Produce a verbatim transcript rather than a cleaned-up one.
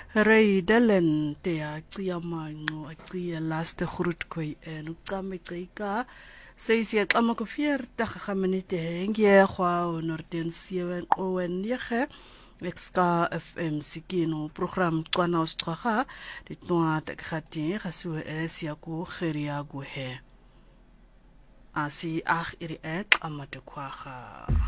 Reidelen te a tia mango a tia laste groet koi en ukame teika seis ya kama ko vier daga gaminite hengie kwa onorden seven owen yege Exka F M sikino program kwana ostraha ditnoa te khati gasu es ya ko geria go he asi ag iri ek amate kwaga